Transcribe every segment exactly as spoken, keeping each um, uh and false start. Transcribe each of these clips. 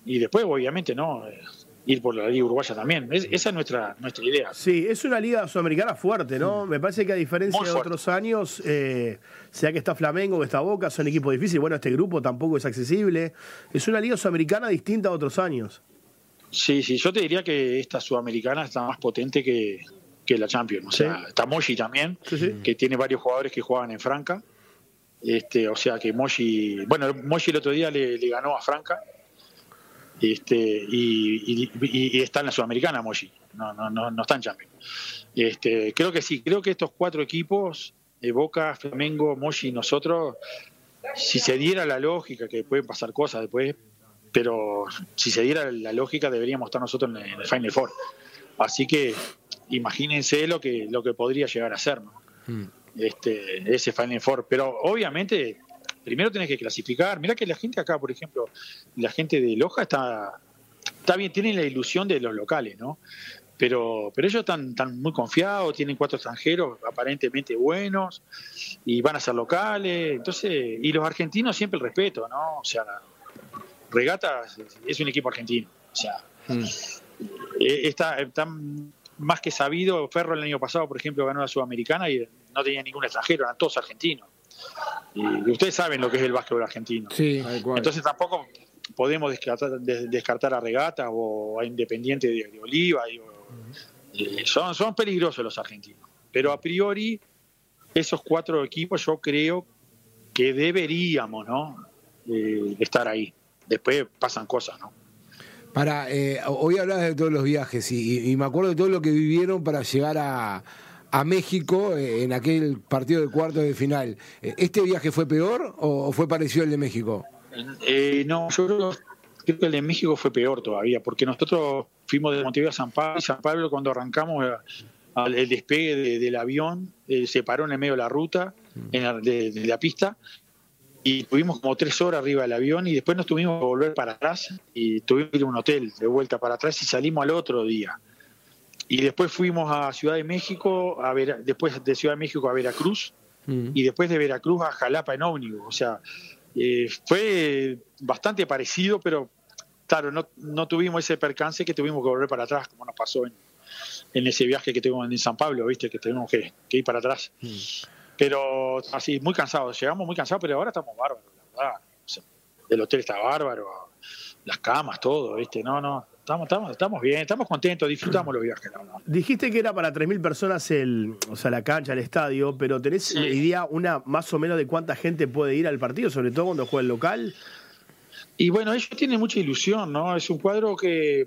y después, obviamente, no ir por la Liga Uruguaya también. Es, esa es nuestra, nuestra idea. Sí, es una liga sudamericana fuerte, ¿no? Me parece que a diferencia Muy de fuerte. otros años, eh, sea que está Flamengo, que está Boca, son equipos difíciles. Bueno, este grupo tampoco es accesible. Es una liga sudamericana distinta a otros años. Sí, sí, yo te diría que esta sudamericana está más potente que, que la Champions. O sea, Sí. está Moshi también, Sí, sí. que tiene varios jugadores que juegan en Franca. Este, o sea que Moshi, bueno, Moshi el otro día le, le ganó a Franca. Este, y, y, y, y está en la Sudamericana Moshi, no, no, no, no está en Champions. Este, creo que sí, creo que estos cuatro equipos, eh, Boca, Flamengo, Moshi y nosotros, si se diera la lógica, que pueden pasar cosas después, pero si se diera la lógica deberíamos estar nosotros en el Final Four. Así que imagínense lo que, lo que podría llegar a ser, ¿no? Mm. Este, ese Final Four, pero obviamente primero tenés que clasificar. Mirá que la gente acá, por ejemplo, la gente de Loja está, está bien, tienen la ilusión de los locales, ¿no? Pero, pero ellos están, están muy confiados, tienen cuatro extranjeros aparentemente buenos y van a ser locales. Entonces, y los argentinos siempre el respeto, ¿no? O sea, Regatas es un equipo argentino. O sea, mm. está, está más que sabido. Ferro el año pasado, por ejemplo, ganó la Sudamericana y no tenía ningún extranjero, eran todos argentinos. Y ustedes saben lo que es el básquetbol argentino. Sí, entonces tampoco podemos descartar, descartar a Regata o a Independiente de, de Oliva. Y, uh-huh. son, son peligrosos los argentinos. Pero a priori, esos cuatro equipos yo creo que deberíamos, ¿no? Eh, estar ahí. Después pasan cosas, ¿no? Para, eh, hoy hablabas de todos los viajes y, y me acuerdo de todo lo que vivieron para llegar a... a México eh, en aquel partido de cuartos de final. ¿Este viaje fue peor o fue parecido al de México? Eh, no, yo creo, creo que el de México fue peor todavía, porque nosotros fuimos de Montevideo a San Pablo, y San Pablo cuando arrancamos eh, el despegue de, del avión eh, se paró en el medio de la ruta, en la, de, de la pista, y tuvimos como tres horas arriba del avión y después nos tuvimos que volver para atrás y tuvimos que ir a un hotel de vuelta para atrás y salimos al otro día. Y después fuimos a Ciudad de México, a Vera, después de Ciudad de México a Veracruz, mm. y después de Veracruz a Jalapa en ómnibus. O sea, eh, fue bastante parecido, pero claro, no, no tuvimos ese percance que tuvimos que volver para atrás, como nos pasó en, en ese viaje que tuvimos en San Pablo, viste, que tuvimos que, que ir para atrás. Mm. Pero así, muy cansados, llegamos muy cansados, pero ahora estamos bárbaros, la verdad. O sea, el hotel está bárbaro, las camas, todo, viste, no, no. Estamos, estamos, estamos bien, estamos contentos, disfrutamos los viajes. ¿No? Dijiste que era para tres mil personas el, o sea, la cancha, el estadio, pero ¿tenés sí. idea una más o menos de cuánta gente puede ir al partido, sobre todo cuando juega el local? Y bueno, ellos tienen mucha ilusión, ¿no? Es un cuadro que,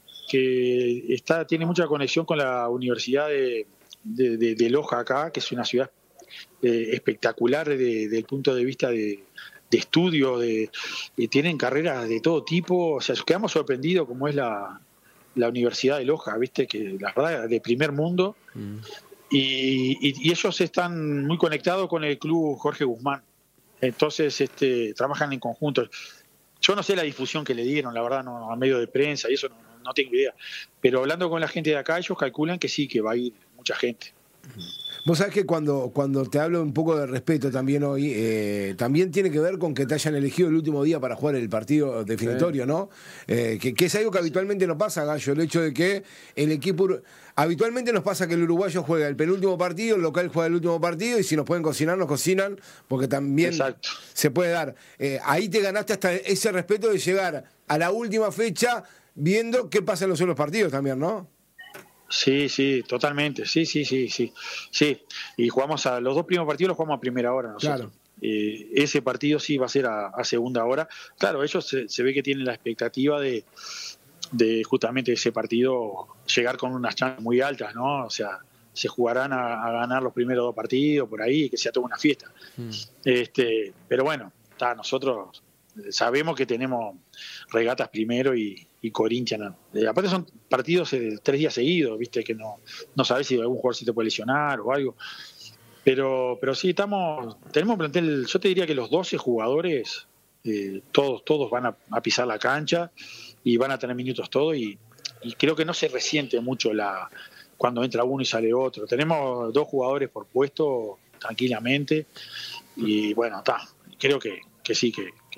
que está, tiene mucha conexión con la Universidad de, de, de, de Loja acá, que es una ciudad eh, espectacular desde el punto de vista de... de estudio, de, de, tienen carreras de todo tipo, o sea, quedamos sorprendidos como es la, la Universidad de Loja, viste, que la verdad de primer mundo, mm. y, y, y ellos están muy conectados con el club Jorge Guzmán, entonces este, trabajan en conjunto. Yo no sé la difusión que le dieron, la verdad, no, a medio de prensa y eso no, no tengo idea, pero hablando con la gente de acá, ellos calculan que sí, que va a ir mucha gente. Vos sabés que cuando, cuando te hablo un poco de respeto también hoy, eh, también tiene que ver con que te hayan elegido el último día para jugar el partido definitorio, sí. ¿no? Eh, que, que es algo que habitualmente no pasa, Gallo, el hecho de que el equipo... Habitualmente nos pasa que el uruguayo juega el penúltimo partido, el local juega el último partido, y si nos pueden cocinar, nos cocinan, porque también Exacto. se puede dar. Eh, ahí te ganaste hasta ese respeto de llegar a la última fecha viendo qué pasa en los otros partidos también, ¿no? Sí, sí, totalmente, sí, sí, sí, sí, sí, y jugamos a los dos primeros partidos los jugamos a primera hora nosotros. Claro. Eh, ese partido sí va a ser a, a segunda hora. Claro, ellos se, se ve que tienen la expectativa de, de justamente ese partido llegar con unas chances muy altas, ¿no? O sea, se jugarán a, a ganar los primeros dos partidos por ahí, que sea toda una fiesta. Mm. Este, pero bueno, está, nosotros sabemos que tenemos Regatas primero y, y Corinthians. Eh, aparte son partidos eh, tres días seguidos, viste, que no, no sabes si algún jugador se te puede lesionar o algo. Pero, pero sí, estamos, tenemos un plantel, yo te diría que los doce jugadores, eh, todos, todos van a, a pisar la cancha y van a tener minutos todos y, y creo que no se resiente mucho la cuando entra uno y sale otro. Tenemos dos jugadores por puesto tranquilamente y bueno, está, creo que, que sí, que,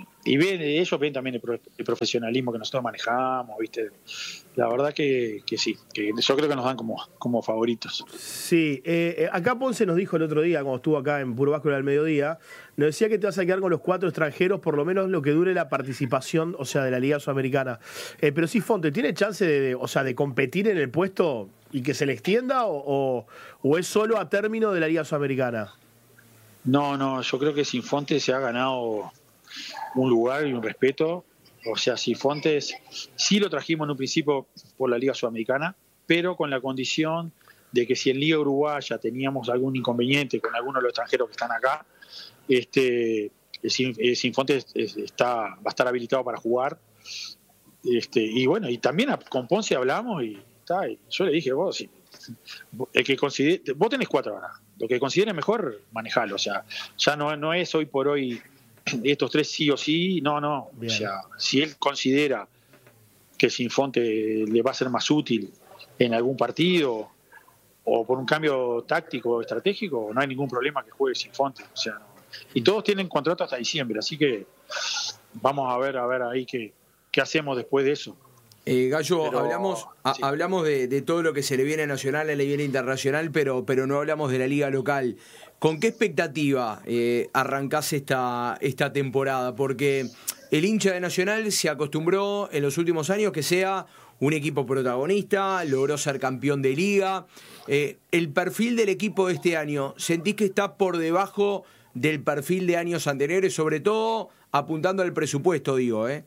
y ven, ellos ven también el, pro, el profesionalismo que nosotros manejamos, ¿viste? La verdad que, que sí, que yo creo que nos dan como, como favoritos. Sí, eh, acá Ponce nos dijo el otro día, cuando estuvo acá en Puro Básquetbol al mediodía, nos decía que te vas a quedar con los cuatro extranjeros, por lo menos lo que dure la participación, o sea, de la Liga Sudamericana. Eh, pero sí, Fonte, ¿tiene chance de, de, o sea, de competir en el puesto y que se le extienda o, o, o es solo a término de la Liga Sudamericana? No, no, yo creo que Sinfontes se ha ganado un lugar y un respeto. O sea, Sinfontes sí lo trajimos en un principio por la Liga Sudamericana, pero con la condición de que si en Liga Uruguaya teníamos algún inconveniente con alguno de los extranjeros que están acá, este, Sinfontes está, va a estar habilitado para jugar. Este, y bueno, y también con Ponce hablamos y, está, y yo le dije, vos, el que considere, vos tenés cuatro ahora, lo que considere mejor, manejalo. O sea, ya no, no es hoy por hoy estos tres sí o sí, no, no. Bien. O sea, si él considera que Sinfonte le va a ser más útil en algún partido o por un cambio táctico o estratégico, no hay ningún problema que juegue Sinfonte. O sea, no. Y todos tienen contrato hasta diciembre, así que vamos a ver, a ver ahí qué, qué hacemos después de eso. Eh, Gallo, pero, hablamos, sí. a, hablamos de, de todo lo que se le viene a Nacional, a le viene internacional, pero, pero no hablamos de la liga local. ¿Con qué expectativa eh, arrancás esta, esta temporada? Porque el hincha de Nacional se acostumbró en los últimos años que sea un equipo protagonista, logró ser campeón de liga. Eh, el perfil del equipo de este año, ¿sentís que está por debajo del perfil de años anteriores? Sobre todo apuntando al presupuesto, digo, ¿eh?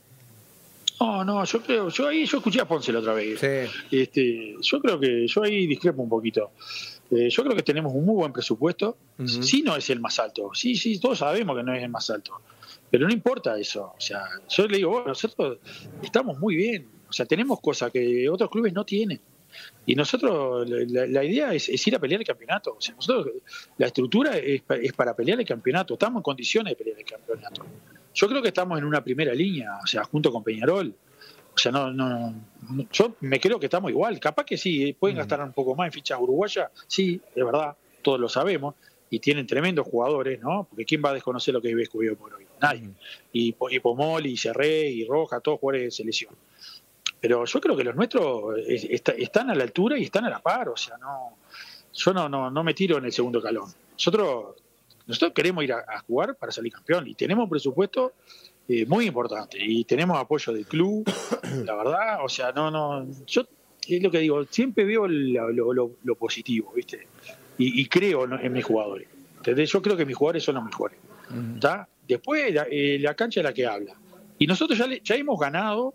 No, no, yo creo, yo ahí yo escuché a Ponce la otra vez. Sí. Este, yo creo que yo ahí discrepo un poquito. Eh, yo creo que tenemos un muy buen presupuesto. Uh-huh. Sí, no es el más alto. Sí, sí, todos sabemos que no es el más alto. Pero no importa eso. O sea, yo le digo, bueno, nosotros estamos muy bien. O sea, tenemos cosas que otros clubes no tienen. Y nosotros, la, la idea es, es ir a pelear el campeonato. O sea, nosotros, la estructura es, es para pelear el campeonato. Estamos en condiciones de pelear el campeonato. Yo creo que estamos en una primera línea, o sea, junto con Peñarol. O sea, no, no, no, yo me creo que estamos igual. Capaz que sí, pueden mm. gastar un poco más en fichas uruguayas, sí, es verdad, todos lo sabemos, y tienen tremendos jugadores, ¿no? Porque ¿quién va a desconocer lo que es Vesco por hoy? Nadie. Mm. Y, y Pomoli, y Cerré, y Roja, todos jugadores de selección. Pero yo creo que los nuestros est- están a la altura y están a la par, o sea, no, yo no, no, no me tiro en el segundo calón. Nosotros... Nosotros queremos ir a, a jugar para salir campeón y tenemos un presupuesto eh, muy importante y tenemos apoyo del club, la verdad, o sea, no, no, yo es lo que digo, siempre veo lo, lo, lo, lo positivo, ¿viste? Y, y creo en mis jugadores, ¿entendés? Yo creo que mis jugadores son los mejores, ¿está? Después la, eh, la cancha es la que habla y nosotros ya, le, ya hemos ganado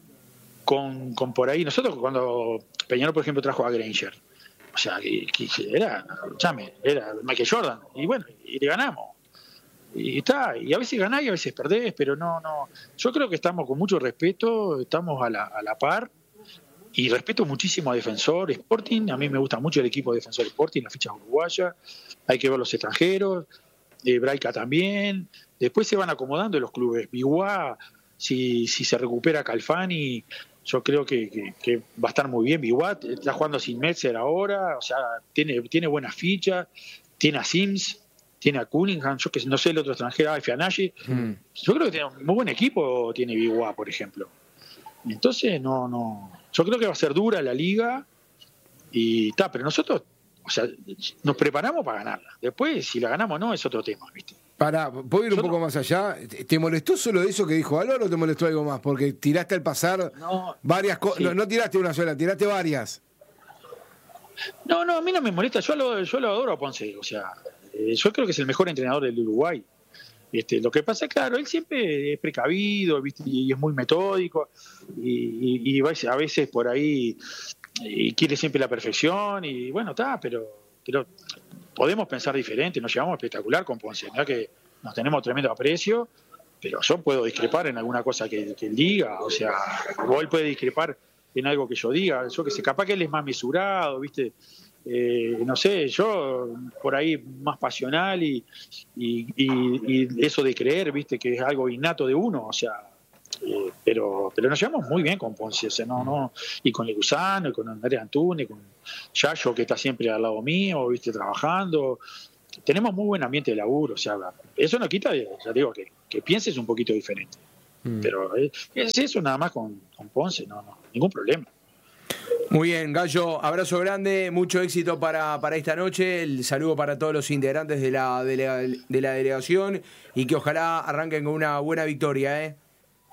con, con por ahí, nosotros cuando Peñarol, por ejemplo, trajo a Granger. O sea, que, que era, llame, era Michael Jordan, y bueno, y le ganamos. Y está, y a veces ganás y a veces perdés, pero no, no. Yo creo que estamos con mucho respeto, estamos a la, a la par, y respeto muchísimo a Defensor Sporting. A mí me gusta mucho el equipo de Defensor Sporting, las fichas uruguayas, hay que ver los extranjeros, eh, Braica también. Después se van acomodando los clubes. Biguá, si, si se recupera Calfani. Yo creo que, que, que va a estar muy bien. Biguat está jugando sin Metzer ahora, o sea, tiene, tiene buenas fichas, tiene a Sims, tiene a Cunningham, yo que no sé el otro extranjero, a Fianashi. Mm. Yo creo que tiene un muy buen equipo, tiene Biguat, por ejemplo. Entonces, no, no. Yo creo que va a ser dura la liga y está, pero nosotros, o sea, nos preparamos para ganarla. Después, si la ganamos o no, es otro tema, ¿viste? Pará, ¿puedo ir un Yo poco no. más allá? ¿Te molestó solo eso que dijo Álvaro o te molestó algo más? Porque tiraste al pasar no, varias cosas. Sí. No, no tiraste una sola, tiraste varias. No, no, a mí no me molesta. Yo lo, yo lo adoro a Ponce. O sea, eh, yo creo que es el mejor entrenador del Uruguay. Este, lo que pasa es, claro, él siempre es precavido, ¿viste? Y es muy metódico. Y, y, y a veces por ahí y quiere siempre la perfección. Y bueno, está, pero... pero podemos pensar diferente, nos llevamos espectacular con Ponce, ¿no? Que nos tenemos tremendo aprecio, pero yo puedo discrepar en alguna cosa que, que él diga, o sea, o él puede discrepar en algo que yo diga, yo que sé, capaz que él es más mesurado, ¿viste? Eh, no sé, yo por ahí más pasional y, y, y, y eso de creer, ¿viste? Que es algo innato de uno, o sea, eh, pero pero nos llevamos muy bien con Ponce, o sea, no, no, y con el Gusano, y con Andrés Antunes, con Yayo, que está siempre al lado mío, ¿viste? Trabajando, tenemos muy buen ambiente de laburo, o sea, eso no quita, ya digo, que, que pienses un poquito diferente. Mm. Pero es, es eso nada más con, con Ponce, no, no, ningún problema. Muy bien, Gallo, abrazo grande, mucho éxito para, para esta noche, el saludo para todos los integrantes de la, de la, de la delegación y que ojalá arranquen con una buena victoria, ¿eh?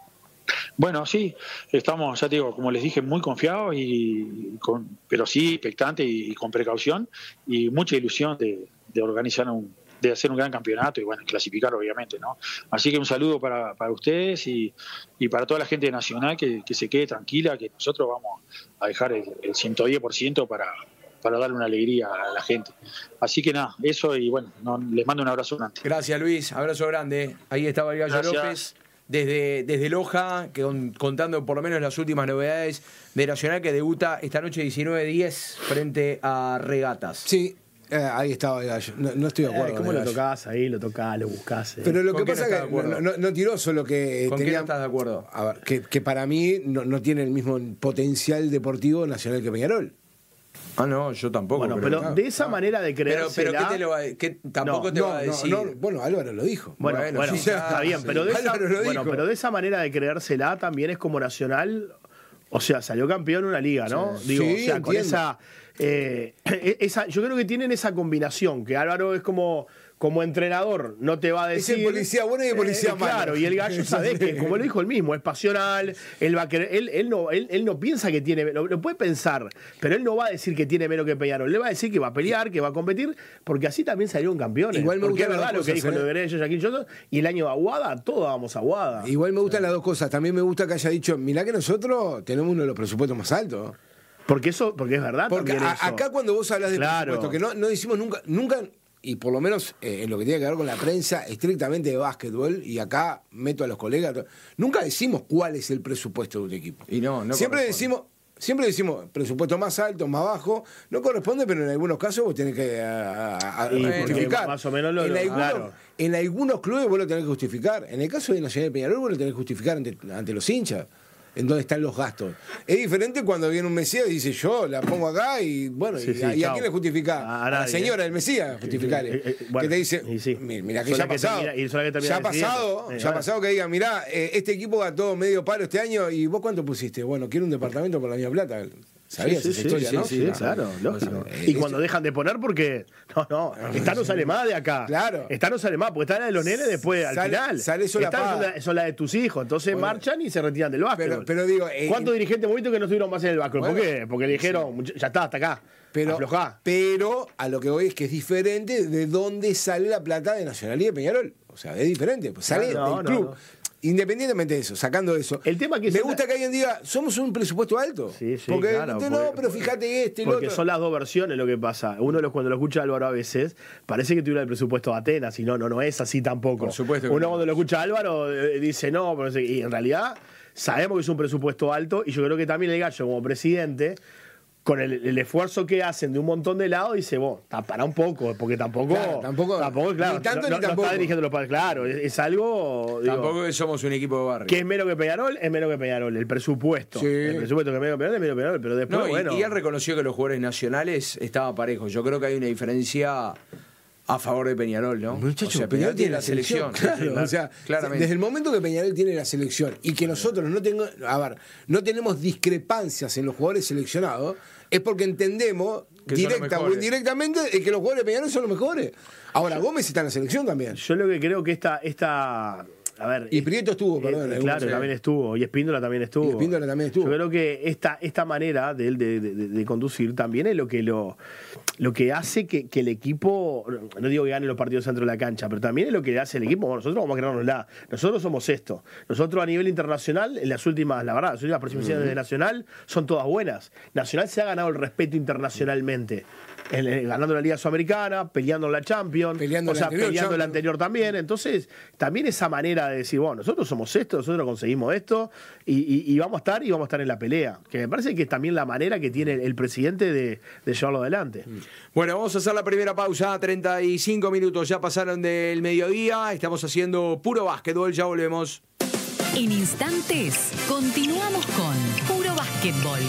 Bueno, sí, estamos, ya te digo, como les dije, muy confiados, y con, pero sí expectantes y, y con precaución, y mucha ilusión de, de organizar un, de hacer un gran campeonato y bueno, clasificar obviamente, ¿no? Así que un saludo para, para ustedes y, y para toda la gente de Nacional, que, que se quede tranquila, que nosotros vamos a dejar el, el ciento diez por ciento para, para darle una alegría a la gente. Así que nada, eso, y bueno, no, les mando un abrazo grande. Gracias, Luis, abrazo grande. Ahí estaba el Gallo Gracias. López. Desde, desde Loja, que con, contando por lo menos las últimas novedades de Nacional, que debuta esta noche diecinueve diez frente a Regatas. Sí, eh, ahí estaba el Gallo. No, no estoy de acuerdo. Eh, ¿Cómo lo tocás ahí? Lo tocás, lo buscás. Eh. Pero lo que pasa es no que no, no, no tiró solo que ¿Con tenía, qué no estás de acuerdo? A ver, que, que para mí no, no tiene el mismo potencial deportivo Nacional que Peñarol. Ah, no, yo tampoco. Bueno, pero, pero de esa no. manera de creérsela... Pero, pero ¿qué te lo va, qué, tampoco no, te no, va a decir? No, no, bueno, Álvaro lo dijo. Bueno, bueno, bueno sí, está bien, pero de, esa, bueno pero de esa manera de creérsela también es como Nacional, o sea, salió campeón en una liga, ¿no? Sí, Digo, sí, o sea, entiendo. con esa, eh, esa... Yo creo que tienen esa combinación, que Álvaro es como... Como entrenador, no te va a decir. Es el policía bueno y el policía eh, malo. Claro, y el Gallo sabe que, como lo dijo él mismo, es pasional. Él va a querer, él, él, no, él, él no piensa que tiene. Lo, lo puede pensar, pero él no va a decir que tiene menos que Peñarol. Le va a decir que va a pelear, que va a competir, porque así también salieron campeones. Igual me porque gusta es verdad lo que dijo ¿eh? lo de Berello, Jaquín Choto, y el año de Aguada, todos vamos a Aguada. Igual me gustan las dos cosas. También me gusta que haya dicho, mirá que nosotros tenemos uno de los presupuestos más altos. Porque eso, porque es verdad. Porque a, eso. acá cuando vos hablas de claro. presupuesto, que no, no decimos nunca, nunca. Y por lo menos eh, en lo que tiene que ver con la prensa estrictamente de básquetbol, y acá meto a los colegas, nunca decimos cuál es el presupuesto de un equipo. Y no, no siempre decimos, siempre decimos presupuesto más alto, más bajo, no corresponde, pero en algunos casos vos tenés que a, a, a y justificar. Más o menos lo, en, lo, algunos, claro. en algunos clubes vos lo tenés que justificar. En el caso de Nacional de Peñarol vos lo tenés que justificar ante, ante los hinchas. En dónde están los gastos. Es diferente cuando viene un Mesías y dice, yo la pongo acá y bueno, sí, y, sí, ¿y a quién le justifica? A, a, a la señora eh. del Mesías, justificarle. Eh, eh, bueno, que te dice, sí. mira que ya ha pasado. Termina, y que ya ha pasado, eh, ya ha pasado que digan, mirá, eh, este equipo gastó medio palo este año y vos cuánto pusiste. Bueno, quiero un departamento por la misma plata. ¿Sabías sí, esa sí, historia, sí, no? Sí, sí, claro, lógico. Y cuando dejan de poner porque, no, no, esta no sale más de acá. Claro. Esta no sale más, porque está la de los nenes después, al sale, final. Sale sola esta son las de tus hijos, entonces bueno, marchan y se retiran del básquet. Pero, pero digo... Eh, ¿Cuántos dirigentes movidos que no estuvieron más en el básquet? Bueno, ¿Por qué? Porque le dijeron, sí. ya está, hasta acá, pero, aflojá. Pero a lo que voy es que es diferente de dónde sale la plata de Nacional y de Peñarol. O sea, es diferente, pues sale no, del no, club. No. Independientemente de eso, sacando eso. El tema que me gusta la... que alguien diga, somos un presupuesto alto. Sí, sí, porque, claro, no, porque, pero fíjate este y lo Porque otro. son las dos versiones lo que pasa. Uno los, cuando lo escucha Álvaro a veces, parece que tuviera el presupuesto de Atenas, y no, no, no es así tampoco. Por supuesto. Uno no. cuando lo escucha Álvaro eh, dice no, pero, y en realidad sabemos que es un presupuesto alto, y yo creo que también el Gallo como presidente, con el, el esfuerzo que hacen de un montón de lados, dice, vos, para un poco, porque tampoco, claro, tampoco, tampoco, claro, ni tanto no, ni no, tampoco. no está dirigiendo los padres, claro, es, es algo... Digo, tampoco que somos un equipo de barrio. Que es menos que Peñarol, es menos que Peñarol, el presupuesto. Sí. El presupuesto que es menos que Peñarol, es menos que Peñarol, pero después, no, y, bueno... y él reconoció que los jugadores nacionales estaban parejos. Yo creo que hay una diferencia a favor de Peñarol, ¿no? Muchachos, o sea, Peñarol tiene la selección. Claro, sí, claro, o sea, claramente. desde el momento que Peñarol tiene la selección y que nosotros no tengo, a ver, no tenemos discrepancias en los jugadores seleccionados, es porque entendemos, que directa o indirectamente, que los jugadores de Peñarol son los mejores. Ahora, yo, Gómez está en la selección también. Yo lo que creo que esta... esta A ver, y Prieto estuvo, perdón. Eh, claro, sí. también estuvo. Y Espíndola también estuvo. Y Espíndola también estuvo. Yo creo que esta, esta manera de él de, de, de conducir también es lo que lo, lo que hace que, que el equipo, no digo que gane los partidos dentro de la cancha, pero también es lo que hace el equipo. Bueno, nosotros vamos a creárnosla. Nosotros somos esto. Nosotros a nivel internacional, en las últimas, la verdad, las últimas participaciones uh-huh. de Nacional son todas buenas. Nacional se ha ganado el respeto internacionalmente. En, en, ganando la Liga Sudamericana, peleando en la Champions, peleando o sea, el anterior, peleando el Champions. anterior también. Entonces, también esa manera de decir, bueno, nosotros somos esto, nosotros conseguimos esto, y, y, y vamos a estar y vamos a estar en la pelea. Que me parece que es también la manera que tiene el presidente de, de llevarlo adelante. Bueno, vamos a hacer la primera pausa, treinta y cinco minutos ya pasaron del mediodía, estamos haciendo puro básquetbol, ya volvemos. En instantes, continuamos con Puro Básquetbol.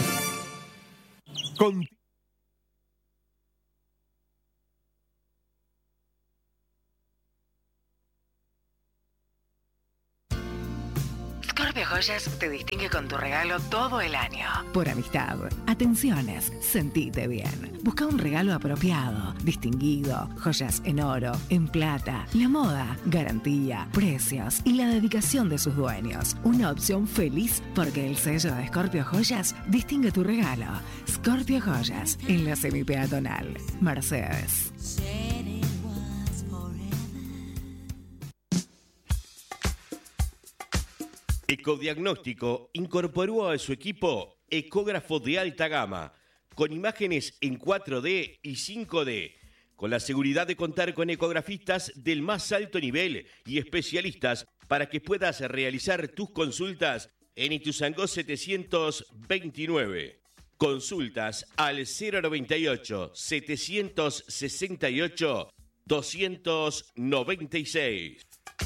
Con Joyas te distingue con tu regalo todo el año. Por amistad, atenciones, sentite bien. Busca un regalo apropiado, distinguido, joyas en oro, en plata, la moda, garantía, precios y la dedicación de sus dueños. Una opción feliz porque el sello de Scorpio Joyas distingue tu regalo. Scorpio Joyas, en la semipeatonal. Mercedes. Ecodiagnóstico incorporó a su equipo ecógrafo de alta gama, con imágenes en cuatro D y cinco D, con la seguridad de contar con ecografistas del más alto nivel y especialistas para que puedas realizar tus consultas en Ituzaingó setecientos veintinueve. Consultas al cero noventa y ocho, setecientos sesenta y ocho, doscientos noventa y seis.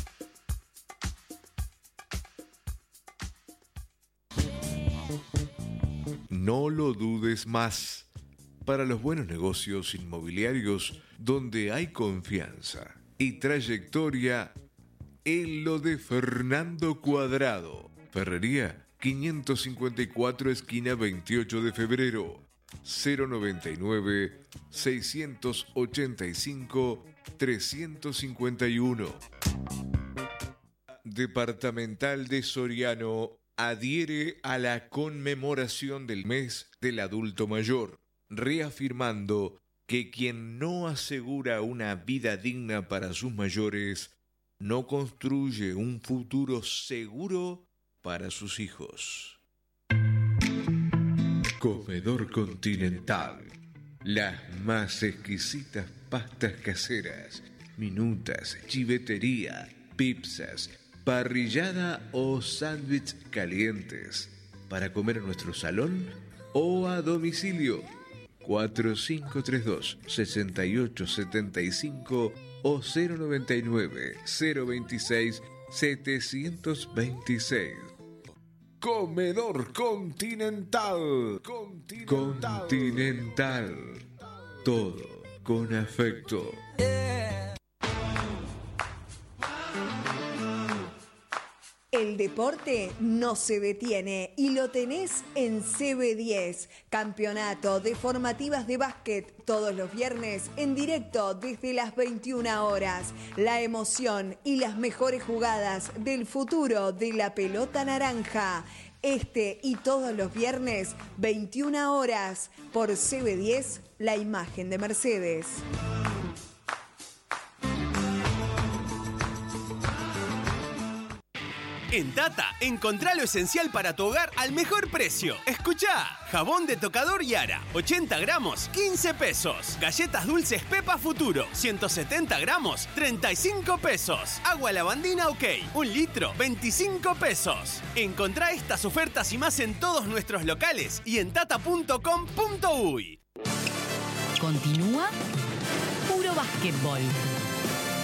No lo dudes más. Para los buenos negocios inmobiliarios donde hay confianza y trayectoria, en lo de Fernando Cuadrado. Ferrería quinientos cincuenta y cuatro, esquina veintiocho de febrero. cero noventa y nueve, seiscientos ochenta y cinco, trescientos cincuenta y uno. Departamental de Soriano adhiere a la conmemoración del mes del adulto mayor, reafirmando que quien no asegura una vida digna para sus mayores no construye un futuro seguro para sus hijos. Comedor Continental. Las más exquisitas pastas caseras, minutas, chivetería, pizzas, parrillada o sándwich calientes para comer en nuestro salón o a domicilio. cuatro cinco tres dos, seis ocho siete cinco o cero noventa y nueve, cero veintiséis, setecientos veintiséis. Comedor Continental. Continental. Continental. Todo con afecto. El deporte no se detiene y lo tenés en C B diez, Campeonato de Formativas de Básquet, todos los viernes en directo desde las veintiuna horas. La emoción y las mejores jugadas del futuro de la pelota naranja. Este y todos los viernes, veintiuna horas, por C B diez, la imagen de Mercedes. En Tata, encontrá lo esencial para tu hogar al mejor precio. Escuchá, jabón de tocador Yara, ochenta gramos, quince pesos. Galletas dulces Pepa Futuro, ciento setenta gramos, treinta y cinco pesos. Agua lavandina OK, un litro, veinticinco pesos. Encontrá estas ofertas y más en todos nuestros locales y en tata punto com punto uy. Continúa Puro Básquetbol.